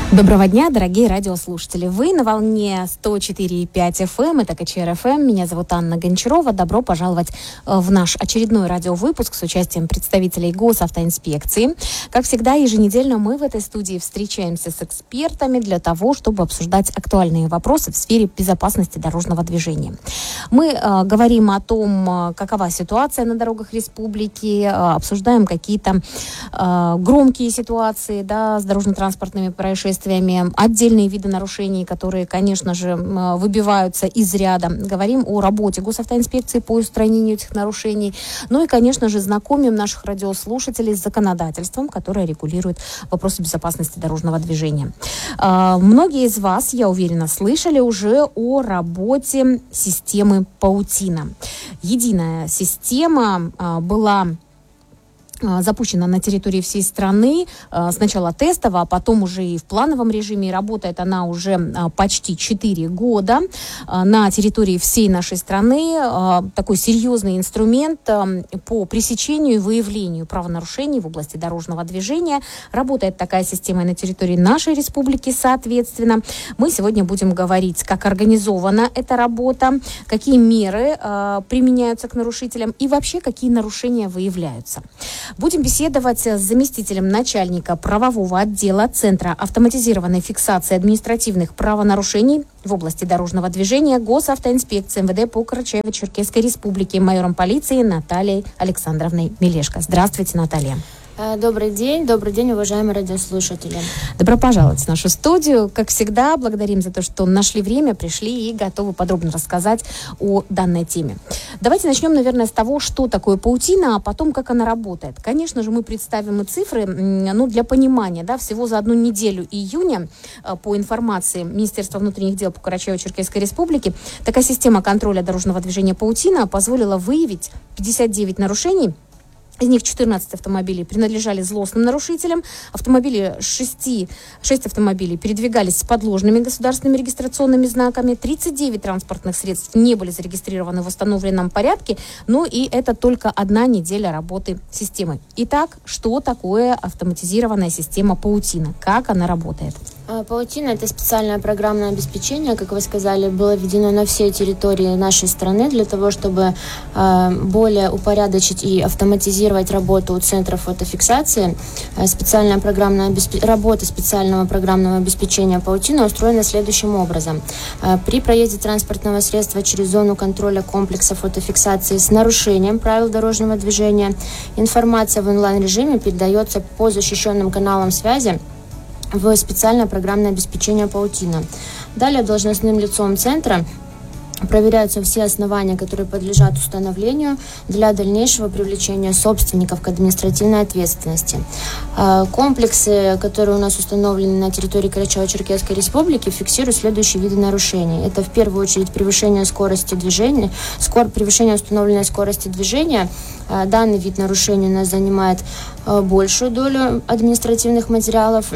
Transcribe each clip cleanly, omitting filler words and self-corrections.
Доброго дня, дорогие радиослушатели. Вы на волне 104,5 FM, это КЧР ФМ. Меня зовут Анна Гончарова. Добро пожаловать в наш очередной радиовыпуск с участием представителей госавтоинспекции. Как всегда, еженедельно мы в этой студии встречаемся с экспертами для того, чтобы обсуждать актуальные вопросы в сфере безопасности дорожного движения. Мы говорим о том, какова ситуация на дорогах республики, обсуждаем какие-то громкие ситуации, с дорожно-транспортными происшествиями, отдельные виды нарушений, которые, конечно же, выбиваются из ряда. Говорим о работе госавтоинспекции по устранению этих нарушений. Ну и, конечно же, знакомим наших радиослушателей с законодательством, которое регулирует вопросы безопасности дорожного движения. Многие из вас, я уверена, слышали уже о работе системы Паутина. Единая система была запущена на территории всей страны, сначала тестово, а потом уже и в плановом режиме. Работает она уже почти 4 года на территории всей нашей страны. Такой серьезный инструмент по пресечению и выявлению правонарушений в области дорожного движения. Работает такая система на территории нашей республики, соответственно. Мы сегодня будем говорить, как организована эта работа, какие меры применяются к нарушителям и вообще какие нарушения выявляются. Будем беседовать с заместителем начальника правового отдела Центра автоматизированной фиксации административных правонарушений в области дорожного движения госавтоинспекции МВД по Карачаево-Черкесской республике, майором полиции Натальей Александровной Мелешко. Здравствуйте, Наталья. Добрый день, уважаемые радиослушатели. Добро пожаловать в нашу студию. Как всегда, благодарим за то, что нашли время, пришли и готовы подробно рассказать о данной теме. Давайте начнем, наверное, с того, что такое паутина, а потом, как она работает. Конечно же, мы представим и цифры, для понимания, всего за одну неделю июня, по информации Министерства внутренних дел по Карачаево-Черкесской республике, такая система контроля дорожного движения «Паутина» позволила выявить 59 нарушений. Из них 14 автомобилей принадлежали злостным нарушителям. 6 автомобилей передвигались с подложными государственными регистрационными знаками. 39 транспортных средств не были зарегистрированы в установленном порядке. И это только одна неделя работы системы. Итак, что такое автоматизированная система «Паутина»? Как она работает? Паутина – это специальное программное обеспечение, как вы сказали, было введено на всей территории нашей страны для того, чтобы более упорядочить и автоматизировать работу у центров фотофиксации. Работа специального программного обеспечения «Паутина» устроена следующим образом. При проезде транспортного средства через зону контроля комплекса фотофиксации с нарушением правил дорожного движения информация в онлайн-режиме передается по защищенным каналам связи в специальное программное обеспечение «Паутина». Далее должностным лицом центра проверяются все основания, которые подлежат установлению для дальнейшего привлечения собственников к административной ответственности. Комплексы, которые у нас установлены на территории Карачаево-Черкесской республики, фиксируют следующие виды нарушений. Это в первую очередь превышение скорости движения, превышение установленной скорости движения. Данный вид нарушений у нас занимает большую долю административных материалов,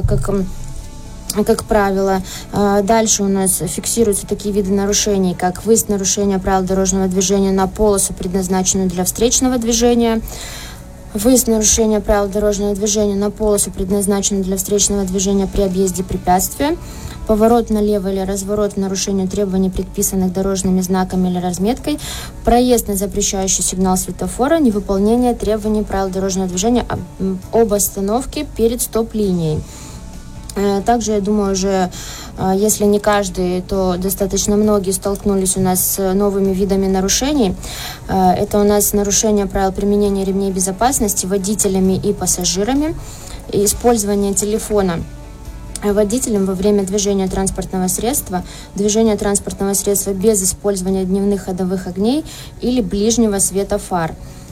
как правило. Дальше у нас фиксируются такие виды нарушений, как выезд нарушения правил дорожного движения на полосу, предназначенную для встречного движения, выезд нарушения правил дорожного движения на полосу, предназначенную для встречного движения при объезде препятствия, поворот налево или разворот в нарушение требований, предписанных дорожными знаками или разметкой, проезд на запрещающий сигнал светофора, невыполнение требований правил дорожного движения об остановке перед стоп-линией. Также, я думаю, уже, если не каждый, то достаточно многие столкнулись у нас с новыми видами нарушений. Это у нас нарушение правил применения ремней безопасности водителями и пассажирами, и использование телефона водителем во время движения транспортного средства без использования дневных ходовых огней или ближнего света фар.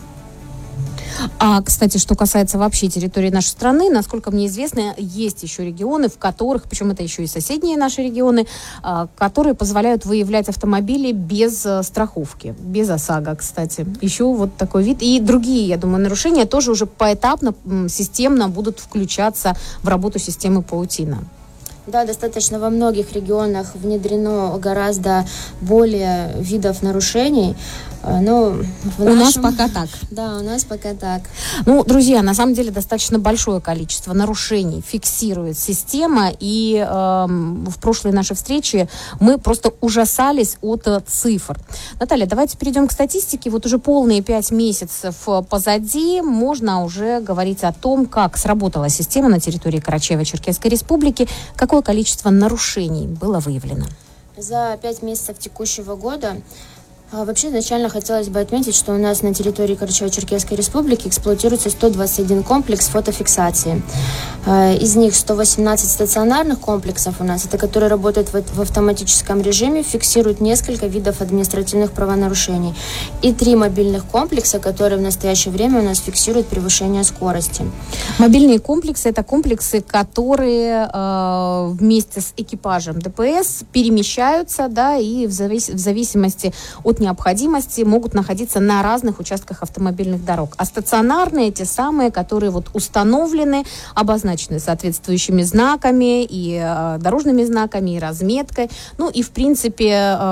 А, кстати, что касается вообще территории нашей страны, насколько мне известно, есть еще регионы, в которых, причем это еще и соседние наши регионы, которые позволяют выявлять автомобили без страховки, без ОСАГО, кстати. Еще вот такой вид. И другие, я думаю, нарушения тоже уже поэтапно, системно будут включаться в работу системы «Паутина». Да, достаточно во многих регионах внедрено гораздо более видов нарушений. Ну, у нас пока так. Да, у нас пока так. Ну, друзья, на самом деле достаточно большое количество нарушений фиксирует система, и в прошлой нашей встрече мы просто ужасались от цифр. Наталья, давайте перейдем к статистике. Вот уже полные 5 месяцев позади, можно уже говорить о том, как сработала система на территории Карачаево-Черкесской Республики, какое количество нарушений было выявлено. За 5 месяцев текущего года вообще изначально хотелось бы отметить, что у нас на территории Карачаево-Черкесской Республики эксплуатируется 121 комплекс фотофиксации. Из них 118 стационарных комплексов у нас, это которые работают в автоматическом режиме, фиксируют несколько видов административных правонарушений. И 3 мобильных комплекса, которые в настоящее время у нас фиксируют превышение скорости. Мобильные комплексы – это комплексы, которые вместе с экипажем ДПС перемещаются, да, и в зависимости от необходимости могут находиться на разных участках автомобильных дорог. А стационарные, те самые, которые вот установлены, обозначены соответствующими знаками, и дорожными знаками, и разметкой. Ну и в принципе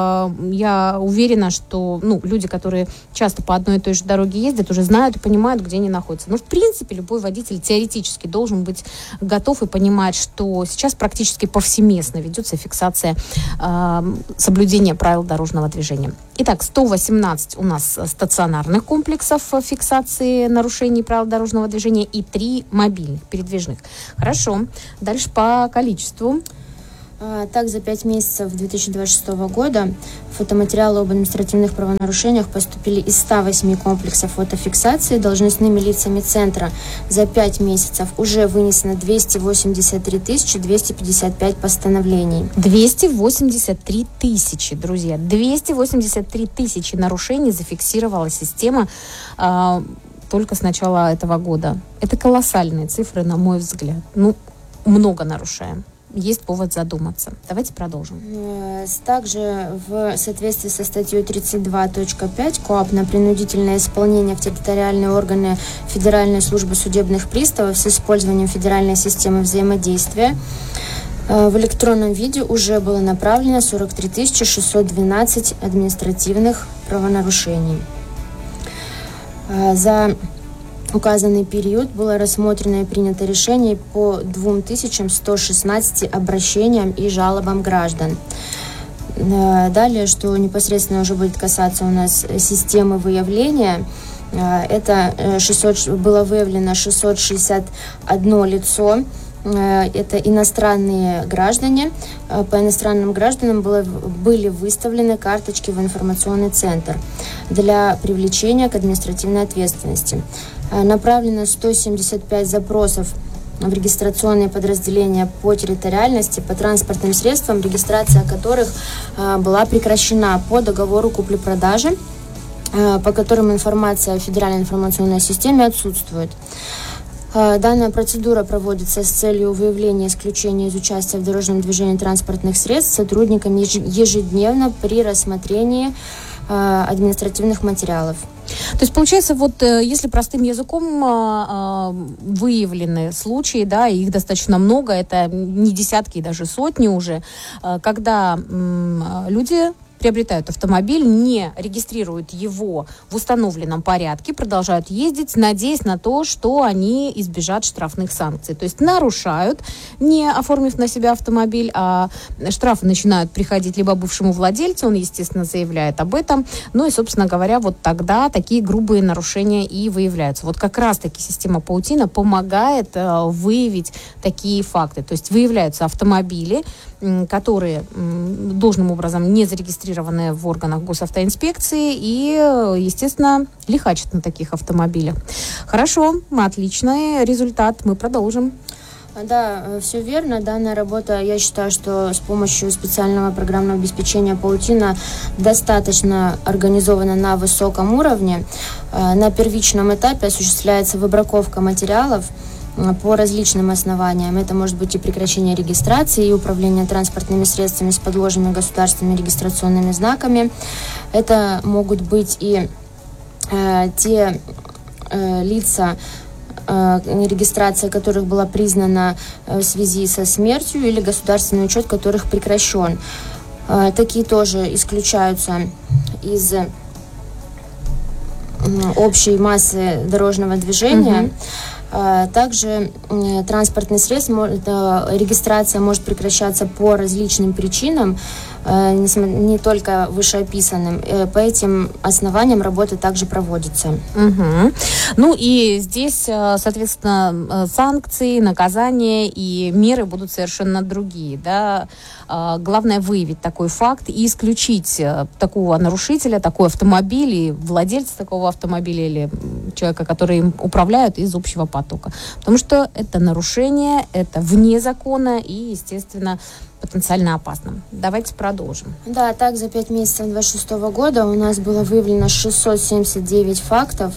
я уверена, что люди, которые часто по одной и той же дороге ездят, уже знают и понимают, где они находятся. Но в принципе любой водитель теоретически должен быть готов и понимать, что сейчас практически повсеместно ведется фиксация соблюдения правил дорожного движения. Итак, 118 у нас стационарных комплексов фиксации нарушений правил дорожного движения и 3 мобильных, передвижных. Хорошо. Дальше по количеству. Так, за 5 месяцев 2026 года фотоматериалы об административных правонарушениях поступили из 108 комплексов фотофиксации. Должностными лицами центра за 5 месяцев уже вынесено 283 255 постановлений. 283 тысячи, друзья. 283 тысячи нарушений зафиксировала система только с начала этого года. Это колоссальные цифры, на мой взгляд. Много нарушаем. Есть повод задуматься. Давайте продолжим. Также в соответствии со статьей 32.5 КоАП на принудительное исполнение в территориальные органы Федеральной службы судебных приставов с использованием федеральной системы взаимодействия в электронном виде уже было направлено 43 612 административных правонарушений. За указанный период было рассмотрено и принято решение по 2116 обращениям и жалобам граждан. Далее, что непосредственно уже будет касаться у нас системы выявления, это было выявлено 661 лицо. Это иностранные граждане. По иностранным гражданам были выставлены карточки в информационный центр для привлечения к административной ответственности. Направлено 175 запросов в регистрационные подразделения по территориальности, по транспортным средствам, регистрация которых была прекращена по договору купли-продажи, по которым информация о федеральной информационной системе отсутствует. Данная процедура проводится с целью выявления исключения из участия в дорожном движении транспортных средств сотрудниками ежедневно при рассмотрении административных материалов. То есть, получается, вот если простым языком выявлены случаи, да, их достаточно много, это не десятки, даже сотни уже, когда люди приобретают автомобиль, не регистрируют его в установленном порядке, продолжают ездить, надеясь на то, что они избежат штрафных санкций. То есть нарушают, не оформив на себя автомобиль, а штрафы начинают приходить либо бывшему владельцу, он, естественно, заявляет об этом. Ну и, собственно говоря, вот тогда такие грубые нарушения и выявляются. Вот как раз-таки система Паутина помогает выявить такие факты. То есть выявляются автомобили, которые должным образом не зарегистрированы в органах госавтоинспекции и, естественно, лихачат на таких автомобилях. Хорошо, отличный результат. Мы продолжим. Да, все верно. Данная работа, я считаю, что с помощью специального программного обеспечения Паутина достаточно организована на высоком уровне. На первичном этапе осуществляется выбраковка материалов по различным основаниям. Это может быть и прекращение регистрации, и управление транспортными средствами с подложными государственными регистрационными знаками. Это могут быть и те лица, регистрация которых была признана в связи со смертью, или государственный учет которых прекращен. Такие тоже исключаются из общей массы дорожного движения. Также транспортный средство, регистрация может прекращаться по различным причинам, не только вышеописанным. По этим основаниям работа также проводится. Ну и здесь, соответственно, санкции, наказания и меры будут совершенно другие. Да? Главное выявить такой факт и исключить такого нарушителя, такой автомобиль и владельца такого автомобиля или человека, который им управляют, из общего потока. Потому что это нарушение, это вне закона и, естественно, потенциально опасным. Давайте продолжим. Да, так за 5 месяцев 2026 года у нас было выявлено 679 фактов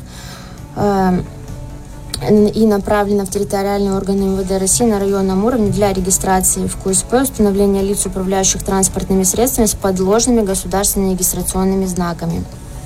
и направлено в территориальные органы МВД России на районном уровне для регистрации в КУСП, установления лиц, управляющих транспортными средствами с подложными государственными регистрационными знаками.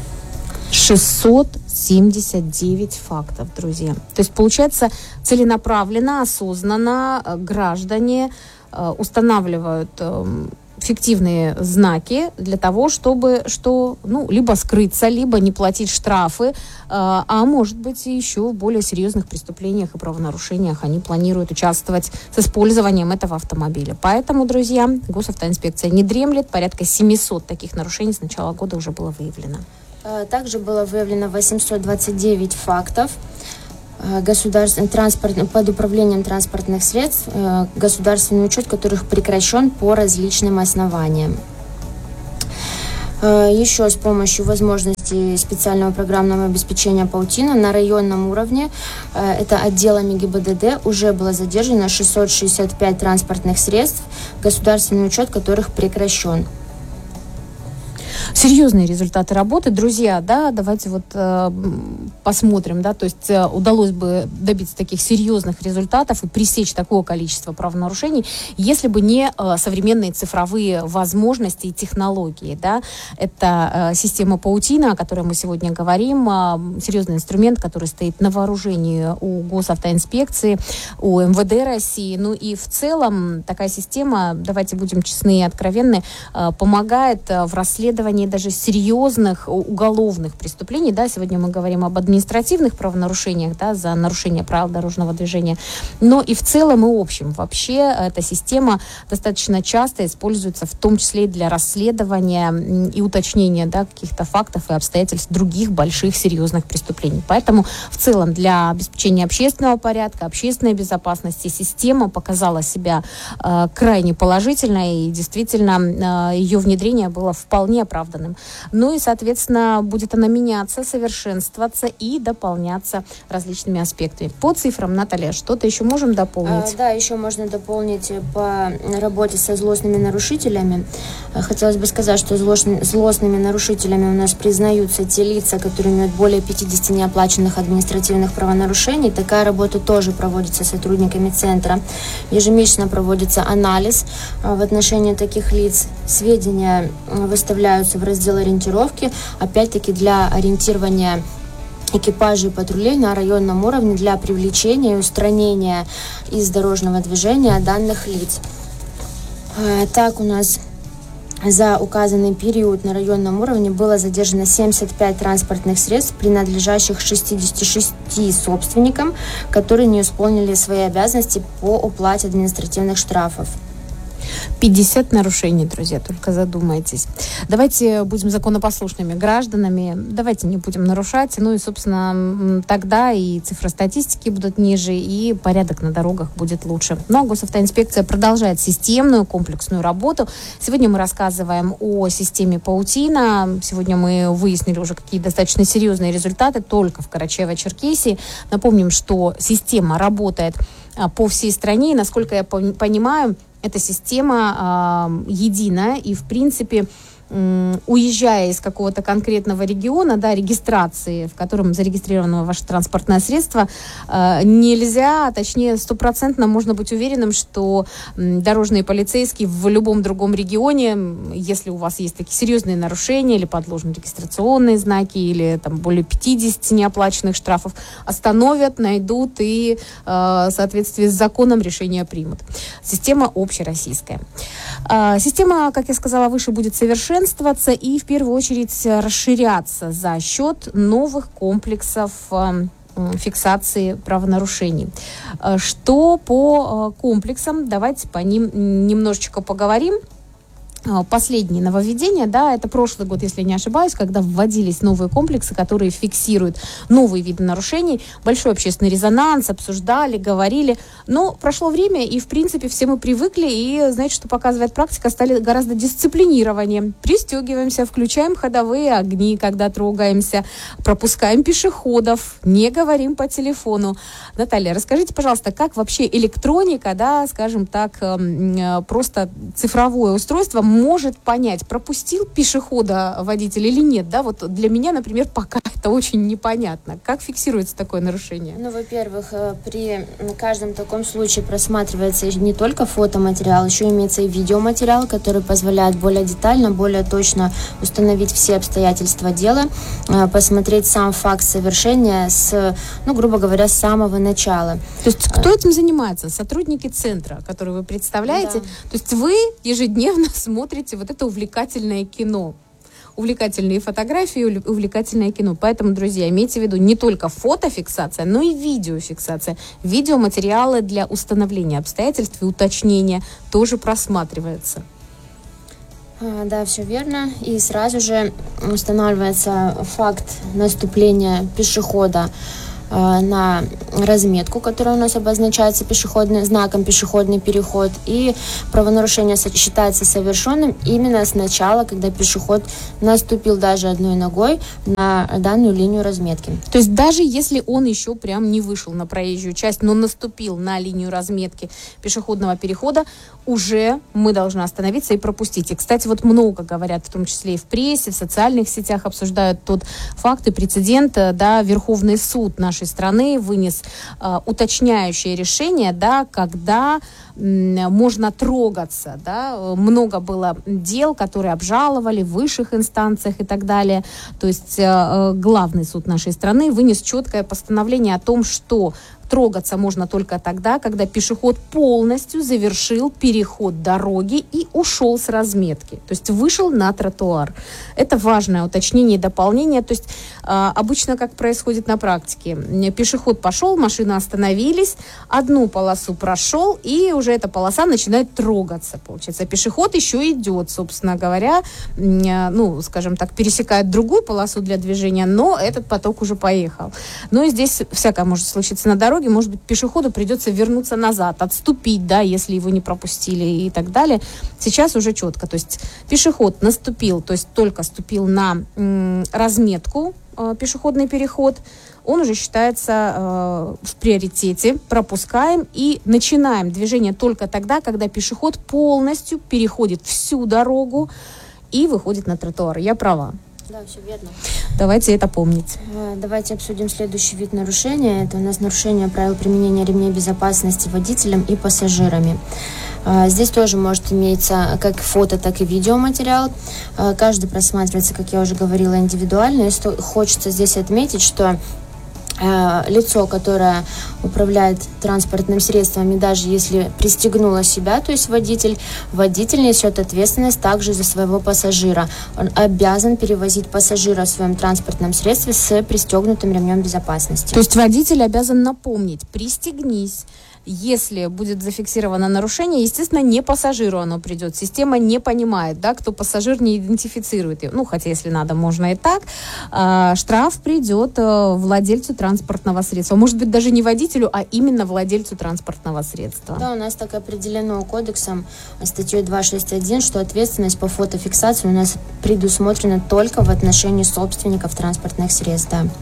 679 фактов, друзья. То есть, получается, целенаправленно, осознанно граждане устанавливают фиктивные знаки для того, чтобы либо скрыться, либо не платить штрафы, а может быть и еще в более серьезных преступлениях и правонарушениях они планируют участвовать с использованием этого автомобиля. Поэтому, друзья, госавтоинспекция не дремлет, порядка 700 таких нарушений с начала года уже было выявлено. Также было выявлено 829 фактов под управлением транспортных средств, государственный учет которых прекращен по различным основаниям. Еще с помощью возможностей специального программного обеспечения «Паутина» на районном уровне, это отделами ГИБДД, уже было задержано 665 транспортных средств, государственный учет которых прекращен. Серьезные результаты работы, друзья, да, давайте посмотрим, да, то есть удалось бы добиться таких серьезных результатов и пресечь такое количество правонарушений, если бы не современные цифровые возможности и технологии, да, это система «Паутина», о которой мы сегодня говорим, серьезный инструмент, который стоит на вооружении у госавтоинспекции, у МВД России, ну и в целом такая система, давайте будем честны и откровенны, помогает в расследовании даже серьезных уголовных преступлений, да, сегодня мы говорим об административных правонарушениях, да, за нарушение правил дорожного движения, но и в целом и общем. Вообще эта система достаточно часто используется в том числе и для расследования и уточнения, да, каких-то фактов и обстоятельств других больших серьезных преступлений. Поэтому в целом для обеспечения общественного порядка, общественной безопасности система показала себя крайне положительно, и действительно ее внедрение было вполне оправданным. Ну и, соответственно, будет она меняться, совершенствоваться и дополняться различными аспектами. По цифрам, Наталья, что-то еще можем дополнить? Да, еще можно дополнить по работе со злостными нарушителями. Хотелось бы сказать, что злостными нарушителями у нас признаются те лица, которые имеют более 50 неоплаченных административных правонарушений. Такая работа тоже проводится сотрудниками центра. Ежемесячно проводится анализ в отношении таких лиц. Сведения выставляются в раздел ориентировки, опять-таки для ориентирования экипажей и патрулей на районном уровне для привлечения и устранения из дорожного движения данных лиц. Так у нас за указанный период на районном уровне было задержано 75 транспортных средств, принадлежащих 66 собственникам, которые не исполнили свои обязанности по уплате административных штрафов. 50 нарушений, друзья, только задумайтесь. Давайте будем законопослушными гражданами, давайте не будем нарушать, ну и, собственно, тогда и цифры статистики будут ниже, и порядок на дорогах будет лучше. Но госавтоинспекция продолжает системную, комплексную работу. Сегодня мы рассказываем о системе «Паутина». Сегодня мы выяснили уже какие достаточно серьезные результаты только в Карачаево-Черкесии. Напомним, что система работает по всей стране, и, насколько я понимаю, эта система единая, и, в принципе, уезжая из какого-то конкретного региона, да, регистрации, в котором зарегистрировано ваше транспортное средство, нельзя, точнее, 100% можно быть уверенным, что дорожные полицейские в любом другом регионе, если у вас есть такие серьезные нарушения или подложные регистрационные знаки, или там более 50 неоплаченных штрафов, остановят, найдут и в соответствии с законом решение примут. Система общероссийская. Система, как я сказала выше, будет совершенна. совершенствоваться и в первую очередь расширяться за счет новых комплексов фиксации правонарушений. Что по комплексам, давайте по ним немножечко поговорим. Последние нововведения, да, это прошлый год, если не ошибаюсь, когда вводились новые комплексы, которые фиксируют новые виды нарушений. Большой общественный резонанс, обсуждали, говорили. Но прошло время, и, в принципе, все мы привыкли, и, знаете, что показывает практика, стали гораздо дисциплинированнее. Пристегиваемся, включаем ходовые огни, когда трогаемся, пропускаем пешеходов, не говорим по телефону. Наталья, расскажите, пожалуйста, как вообще электроника, да, скажем так, просто цифровое устройство может понять, пропустил пешехода водитель или нет, да, вот для меня, например, пока это очень непонятно. Как фиксируется такое нарушение? Ну, во-первых, при каждом таком случае просматривается не только фотоматериал, еще имеется и видеоматериал, который позволяет более детально, более точно установить все обстоятельства дела, посмотреть сам факт совершения с, ну, грубо говоря, с самого начала. То есть кто этим занимается? Сотрудники центра, которые вы представляете? Да. То есть вы ежедневно смотрите вот это увлекательное кино. Увлекательные фотографии, увлекательное кино. Поэтому, друзья, имейте в виду не только фотофиксация, но и видеофиксация. Видеоматериалы для установления обстоятельств и уточнения тоже просматриваются. Да, все верно. И сразу же устанавливается факт наступления пешехода на разметку, которая у нас обозначается знаком пешеходный переход, и правонарушение считается совершенным именно сначала, когда пешеход наступил даже одной ногой на данную линию разметки. То есть даже если он еще прям не вышел на проезжую часть, но наступил на линию разметки пешеходного перехода, уже мы должны остановиться и пропустить. И, кстати, вот много говорят, в том числе и в прессе, в социальных сетях обсуждают тот факт и прецедент, да, Верховный суд нашей страны вынес уточняющее решение, да, когда можно трогаться, да, много было дел, которые обжаловали в высших инстанциях и так далее. То есть главный суд нашей страны вынес четкое постановление о том, что трогаться можно только тогда, когда пешеход полностью завершил переход дороги и ушел с разметки. То есть вышел на тротуар. Это важное уточнение и дополнение. То есть обычно как происходит на практике. Пешеход пошел, машины остановились, одну полосу прошел, и уже эта полоса начинает трогаться, получается. Пешеход еще идет, собственно говоря, ну, скажем так, пересекает другую полосу для движения, но этот поток уже поехал. Ну и здесь всякое может случиться на дороге. Может быть, пешеходу придется вернуться назад, отступить, да, если его не пропустили и так далее. Сейчас уже четко. То есть пешеход наступил, то есть только ступил на разметку, пешеходный переход, он уже считается в приоритете, пропускаем и начинаем движение только тогда, когда пешеход полностью переходит всю дорогу и выходит на тротуар. Я права? Да, все верно. Давайте это помнить. Давайте обсудим следующий вид нарушения. Это у нас нарушение правил применения ремней безопасности водителем и пассажирами. Здесь тоже может иметься как фото, так и видеоматериал. Каждый просматривается, как я уже говорила, индивидуально. И хочется здесь отметить, что лицо, которое управляет транспортным средством, и даже если пристегнуло себя, то есть водитель несет ответственность также за своего пассажира. Он обязан перевозить пассажира в своем транспортном средстве с пристегнутым ремнем безопасности. То есть водитель обязан напомнить: пристегнись. Если будет зафиксировано нарушение, естественно, не пассажиру оно придет. Система не понимает, да, кто пассажир, не идентифицирует его. Ну, хотя, если надо, можно и так. Штраф придет владельцу транспортного средства. Может быть, даже не водителю, а именно владельцу транспортного средства. Да, у нас так определено кодексом, статьей 261, что ответственность по фотофиксации у нас предусмотрена только в отношении собственников транспортных средств. Да.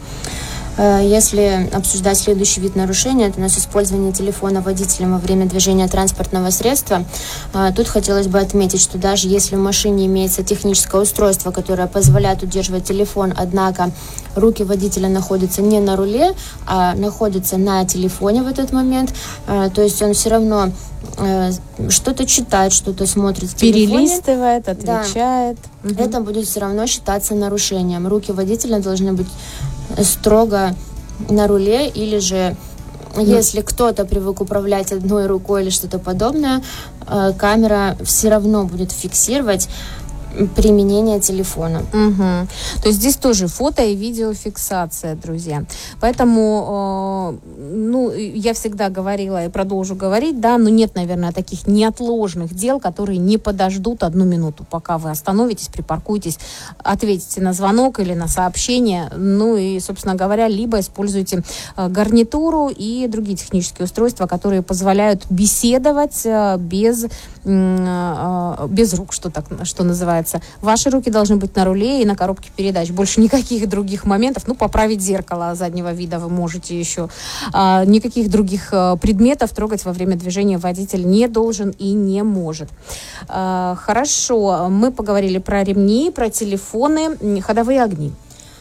Если обсуждать следующий вид нарушения, это у нас использование телефона водителем во время движения транспортного средства. Тут хотелось бы отметить, что даже если в машине имеется техническое устройство, которое позволяет удерживать телефон, однако руки водителя находятся не на руле, а находятся на телефоне в этот момент, то есть он все равно что-то читает, что-то смотрит в телефоне. Перелистывает, отвечает. Да. Угу. Это будет все равно считаться нарушением. Руки водителя должны быть строго на руле, или же если кто-то привык управлять одной рукой или что-то подобное, камера все равно будет фиксировать применения телефона. Угу. То есть здесь тоже фото и видеофиксация, друзья. Поэтому, я всегда говорила и продолжу говорить, да, но нет, наверное, таких неотложных дел, которые не подождут 1 минуту, пока вы остановитесь, припаркуетесь, ответите на звонок или на сообщение, и, собственно говоря, либо используйте гарнитуру и другие технические устройства, которые позволяют беседовать без рук, что называется. Ваши руки должны быть на руле и на коробке передач. Больше никаких других моментов. Поправить зеркало заднего вида вы можете еще. Никаких других предметов трогать во время движения водитель не должен и не может. Хорошо. Мы поговорили про ремни, про телефоны, ходовые огни.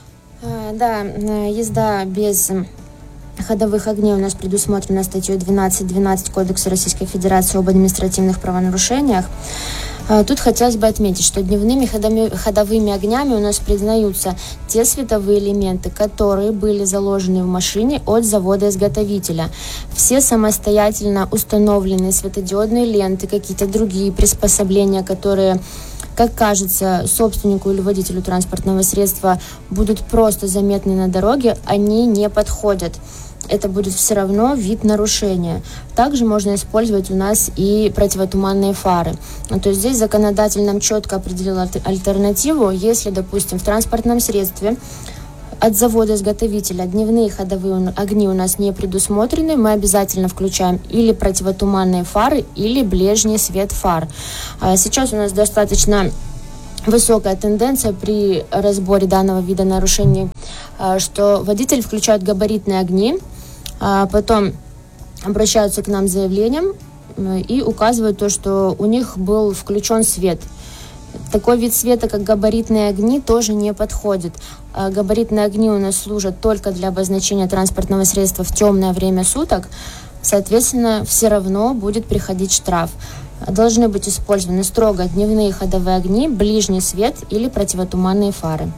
Да, езда без ходовых огней у нас предусмотрена статьей 12.12 Кодекса Российской Федерации об административных правонарушениях. Тут хотелось бы отметить, что дневными ходовыми огнями у нас признаются те световые элементы, которые были заложены в машине от завода-изготовителя. Все самостоятельно установленные светодиодные ленты, какие-то другие приспособления, которые, как кажется, собственнику или водителю транспортного средства будут просто заметны на дороге, они не подходят. Это будет все равно вид нарушения. Также можно использовать у нас и противотуманные фары. То есть здесь законодатель нам четко определил альтернативу. Если, допустим, в транспортном средстве от завода-изготовителя дневные ходовые огни у нас не предусмотрены, мы обязательно включаем или противотуманные фары, или ближний свет фар. Сейчас у нас достаточно высокая тенденция при разборе данного вида нарушений, что водитель включает габаритные огни, потом обращаются к нам с заявлением и указывают то, что у них был включен свет. Такой вид света, как габаритные огни, тоже не подходит. Габаритные огни у нас служат только для обозначения транспортного средства в темное время суток. Соответственно, все равно будет приходить штраф. Должны быть использованы строго дневные ходовые огни, ближний свет или противотуманные фары.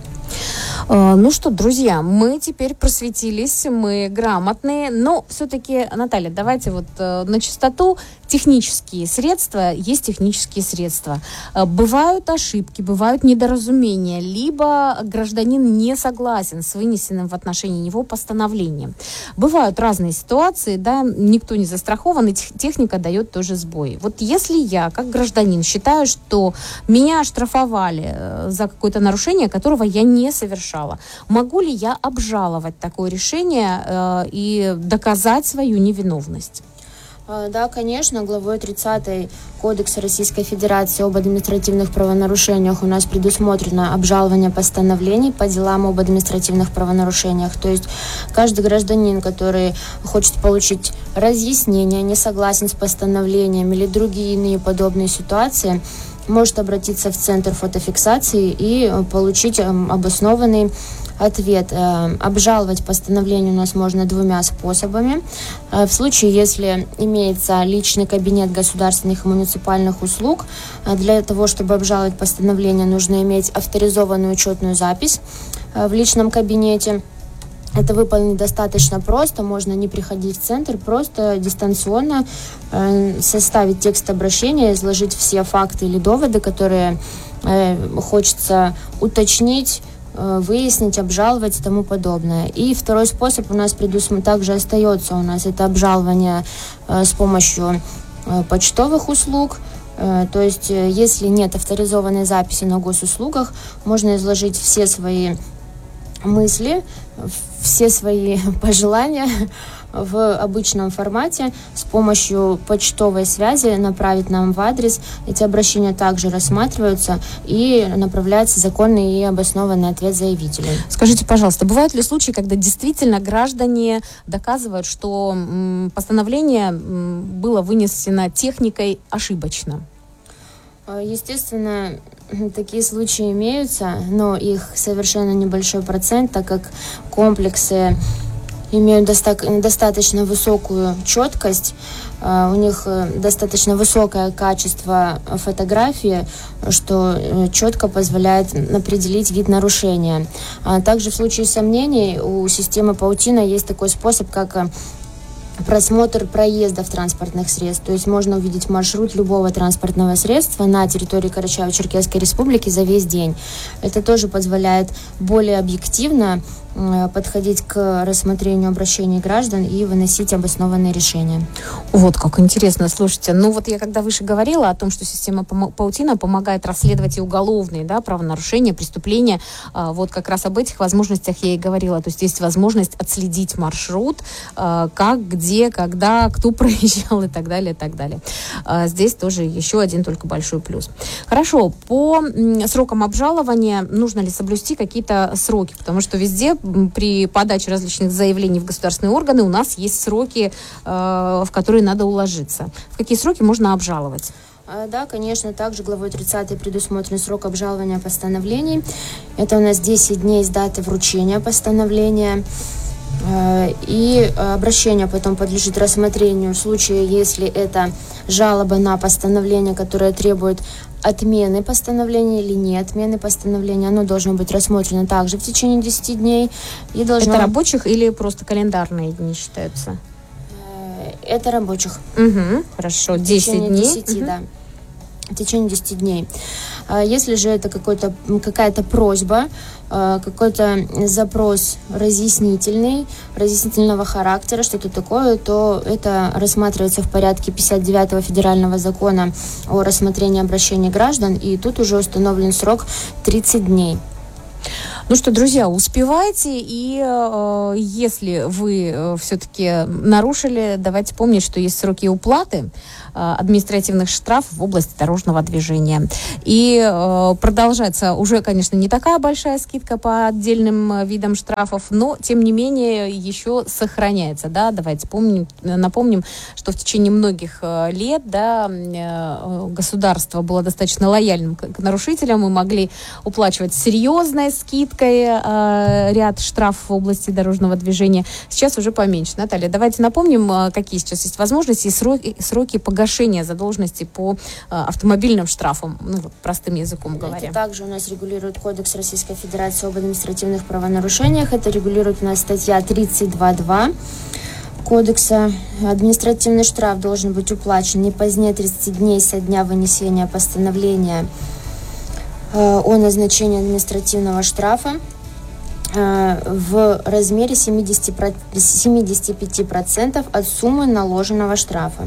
Ну что, друзья, мы теперь просветились, мы грамотные, но все-таки, Наталья, давайте на чистоту. Технические средства есть технические средства. Бывают ошибки, бывают недоразумения, либо гражданин не согласен с вынесенным в отношении него постановлением. Бывают разные ситуации, да, никто не застрахован, и техника дает тоже сбой. Если я, как гражданин, считаю, что меня оштрафовали за какое-то нарушение, которого я не совершала, могу ли я обжаловать такое решение и доказать свою невиновность? Да, конечно, главой 30 Кодекса Российской Федерации об административных правонарушениях у нас предусмотрено обжалование постановлений по делам об административных правонарушениях. То есть каждый гражданин, который хочет получить разъяснение, не согласен с постановлением или другие иные подобные ситуации, может обратиться в Центр фотофиксации и получить обоснованный ответ. Обжаловать постановление у нас можно 2 способами. В случае, если имеется личный кабинет государственных и муниципальных услуг, для того, чтобы обжаловать постановление, нужно иметь авторизованную учетную запись в личном кабинете. Это выполнить достаточно просто, можно не приходить в центр, просто дистанционно составить текст обращения, изложить все факты или доводы, которые хочется уточнить, выяснить, обжаловать и тому подобное. И второй способ у нас также остается, это обжалование с помощью почтовых услуг. То есть, если нет авторизованной записи на госуслугах, можно изложить все свои мысли, все свои пожелания в обычном формате с помощью почтовой связи направить нам в адрес. Эти обращения также рассматриваются и направляется законный и обоснованный ответ заявителю. Скажите, пожалуйста, бывают ли случаи, когда действительно граждане доказывают, что постановление было вынесено техникой ошибочно? Естественно, такие случаи имеются, но их совершенно небольшой процент, так как комплексы имеют достаточно высокую четкость, у них достаточно высокое качество фотографии, что четко позволяет определить вид нарушения. Также в случае сомнений у системы Паутина есть такой способ, как просмотр проездов транспортных средств. То есть можно увидеть маршрут любого транспортного средства на территории Карачаево-Черкесской Республики за весь день. Это тоже позволяет более объективно подходить к рассмотрению обращений граждан и выносить обоснованные решения. Вот как интересно, слушайте. Ну вот я когда выше говорила о том, что система Паутина помогает расследовать и уголовные, да, правонарушения, преступления, вот как раз об этих возможностях я и говорила. То есть возможность отследить маршрут, как, где, когда, кто проезжал и так далее, и так далее. Здесь тоже еще один только большой плюс. Хорошо, по срокам обжалования нужно ли соблюсти какие-то сроки? Потому что везде при подаче различных заявлений в государственные органы у нас есть сроки, в которые надо уложиться. В какие сроки можно обжаловать? Да, конечно, также главой 30 предусмотрен срок обжалования постановлений. Это у нас 10 дней с даты вручения постановления. И обращение потом подлежит рассмотрению в случае, если это жалоба на постановление, которое требует отмены постановления или не отмены постановления. Оно должно быть рассмотрено также в течение 10 дней. И должно... Это рабочих или просто календарные дни считаются? Это рабочих. Угу, хорошо, 10 дней. 10, да. В течение 10 дней. Если же это какая-то просьба, какой-то запрос разъяснительного характера, что-то такое, то это рассматривается в порядке 59-го федерального закона о рассмотрении обращений граждан, и тут уже установлен срок 30 дней. Ну что, друзья, успевайте, и если вы все-таки нарушили, давайте помнить, что есть сроки уплаты административных штрафов в области дорожного движения. И продолжается уже, конечно, не такая большая скидка по отдельным видам штрафов, но, тем не менее, еще сохраняется. Да? Давайте напомним, что в течение многих лет, да, государство было достаточно лояльным к нарушителям, мы могли уплачивать серьезной скидкой ряд штрафов в области дорожного движения. Сейчас уже поменьше. Наталья, давайте напомним, какие сейчас есть возможности и сроки погашения задолженности по автомобильным штрафам, ну, вот, простым языком говоря. Это также у нас регулирует Кодекс Российской Федерации об административных правонарушениях. Это регулирует у нас статья 32.2 Кодекса. Административный штраф должен быть уплачен не позднее 30 дней со дня вынесения постановления о назначении административного штрафа в размере 75% от суммы наложенного штрафа.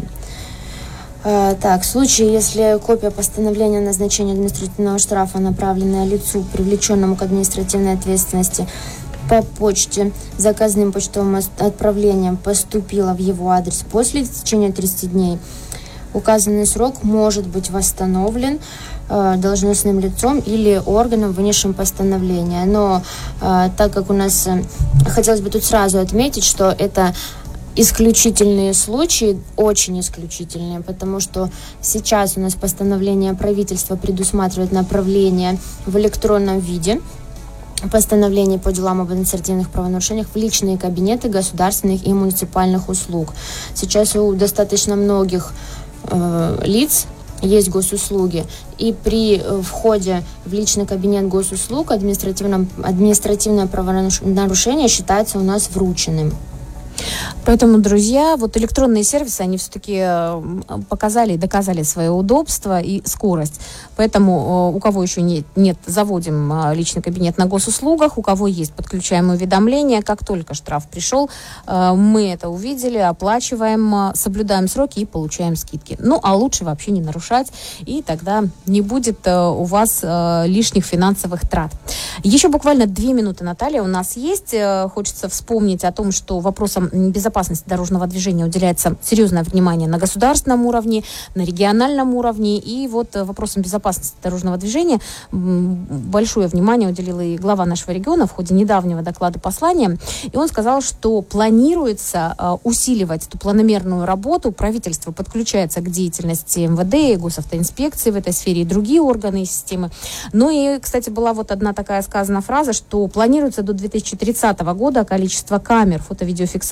Так, в случае, если копия постановления о назначении административного штрафа, направленная лицу, привлеченному к административной ответственности, по почте, заказным почтовым отправлением поступила в его адрес после течения 30 дней, указанный срок может быть восстановлен должностным лицом или органом, вынесшим постановление. Но так как у нас, хотелось бы тут сразу отметить, что это исключительные случаи, очень исключительные, потому что сейчас у нас постановление правительства предусматривает направление в электронном виде постановлений по делам об административных правонарушениях в личные кабинеты государственных и муниципальных услуг. Сейчас у достаточно многих лиц есть госуслуги, и при входе в личный кабинет госуслуг административное правонарушение считается у нас врученным. Поэтому, друзья, вот электронные сервисы, они все-таки показали и доказали свое удобство и скорость. Поэтому у кого еще нет, заводим личный кабинет на госуслугах, у кого есть, подключаем уведомления. Как только штраф пришел, мы это увидели, оплачиваем, соблюдаем сроки и получаем скидки. Ну, а лучше вообще не нарушать, и тогда не будет у вас лишних финансовых трат. Еще буквально 2 минуты, Наталья, у нас есть. Хочется вспомнить о том, что вопросам безопасности дорожного движения уделяется серьезное внимание на государственном уровне, на региональном уровне. И вот вопросам безопасности дорожного движения большое внимание уделил и глава нашего региона в ходе недавнего доклада послания. И он сказал, что планируется усиливать эту планомерную работу. Правительство подключается к деятельности МВД, госавтоинспекции в этой сфере и другие органы и системы. Ну и, кстати, была вот одна такая сказана фраза, что планируется до 2030 года количество камер фото-видеофиксации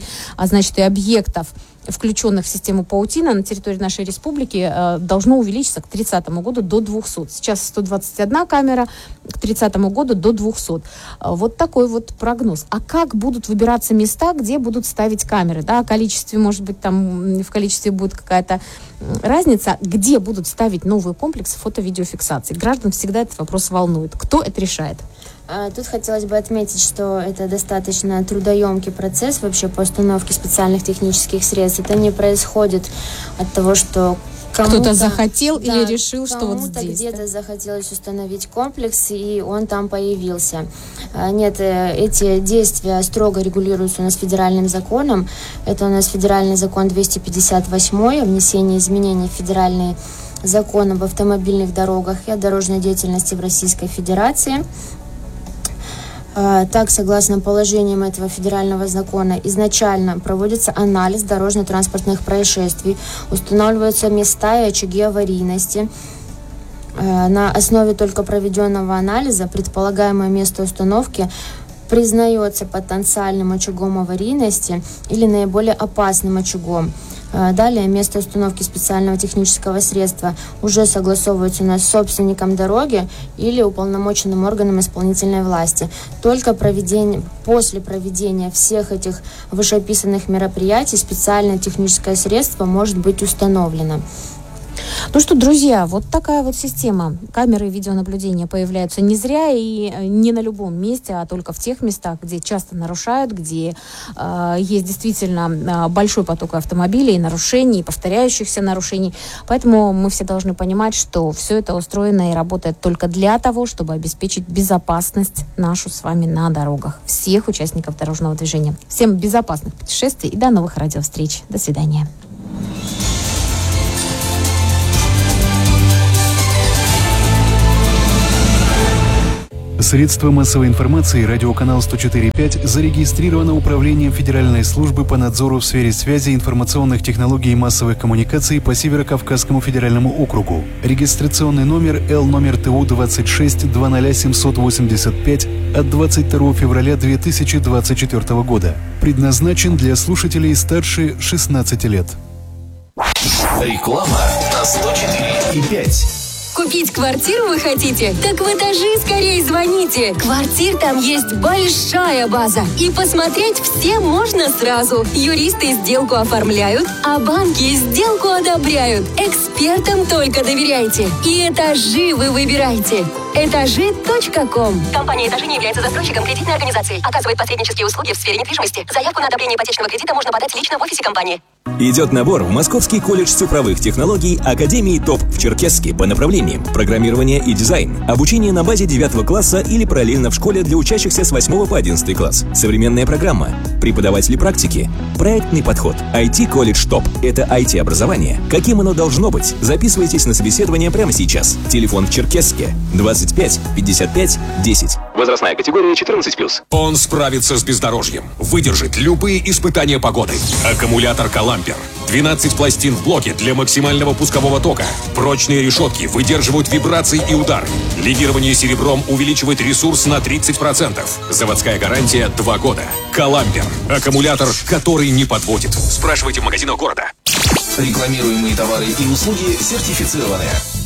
а значит и объектов, включенных в систему паутина на территории нашей республики, должно увеличиться к 30 году до 200. Сейчас 121 камера, к 30 году до 200. Вот такой вот прогноз. А как будут выбираться места, где будут ставить камеры? Да, количестве, может быть, там в количестве будет какая-то разница, где будут ставить новый комплекс фото-видеофиксации. Граждан всегда этот вопрос волнует. Кто это решает? Тут хотелось бы отметить, что это достаточно трудоемкий процесс вообще по установке специальных технических средств. Это не происходит от того, что кто-то захотел или решил, что вот здесь. Где-то захотелось установить комплекс, и он там появился. Нет, эти действия строго регулируются у нас федеральным законом. Это у нас федеральный закон 258 о внесении изменений в федеральный закон об автомобильных дорогах и о дорожной деятельности в Российской Федерации. Так, согласно положениям этого федерального закона, изначально проводится анализ дорожно-транспортных происшествий, устанавливаются места и очаги аварийности. На основе только проведенного анализа предполагаемое место установки признается потенциальным очагом аварийности или наиболее опасным очагом. Далее место установки специального технического средства уже согласовывается у нас с собственником дороги или уполномоченным органом исполнительной власти. Только после проведения всех этих вышеописанных мероприятий специальное техническое средство может быть установлено. Ну что, друзья, вот такая вот система. Камеры видеонаблюдения появляются не зря и не на любом месте, а только в тех местах, где часто нарушают, где есть действительно большой поток автомобилей, нарушений, повторяющихся нарушений. Поэтому мы все должны понимать, что все это устроено и работает только для того, чтобы обеспечить безопасность нашу с вами на дорогах, всех участников дорожного движения. Всем безопасных путешествий и до новых радиовстреч. До свидания. Средства массовой информации радиоканал 104.5 зарегистрировано Управлением Федеральной службы по надзору в сфере связи, информационных технологий и массовых коммуникаций по Северо-Кавказскому федеральному округу. Регистрационный номер Л номер ТУ 26-20785 от 22 февраля 2024 года. Предназначен для слушателей старше 16 лет. Реклама на 104.5. Купить квартиру вы хотите? Так в этажи скорее звоните. Квартир там есть большая база. И посмотреть все можно сразу. Юристы сделку оформляют, а банки сделку одобряют. Экспертам только доверяйте. И этажи вы выбирайте. Этажи.ком. Компания «Этажи» не является застройщиком кредитной организации. Оказывает посреднические услуги в сфере недвижимости. Заявку на одобрение ипотечного кредита можно подать лично в офисе компании. Идет набор в Московский колледж цифровых технологий Академии ТОП в Черкесске по направлениям программирование и дизайн, обучение на базе 9 класса или параллельно в школе для учащихся с 8 по 11 класс, современная программа, преподаватели практики, проектный подход. IT-колледж ТОП – это IT-образование. Каким оно должно быть? Записывайтесь на собеседование прямо сейчас. Телефон в Черкесске 25 55 10. Возрастная категория 14+. Он справится с бездорожьем, выдержит любые испытания погоды. Аккумулятор «Калампер». 12 пластин в блоке для максимального пускового тока. Прочные решетки выдерживают вибрации и удары. Легирование серебром увеличивает ресурс на 30%. Заводская гарантия 2 года. «Калампер». Аккумулятор, который не подводит. Спрашивайте в магазинах города. Рекламируемые товары и услуги сертифицированы.